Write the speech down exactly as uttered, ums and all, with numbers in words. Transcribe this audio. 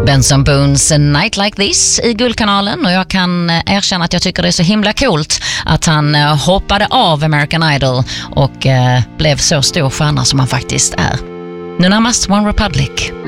Benson Boones Night Like This i Guldkanalen, och jag kan erkänna att jag tycker det är så himla coolt att han hoppade av American Idol och blev så stor stjärna som han faktiskt är. Nu närmast One Republic.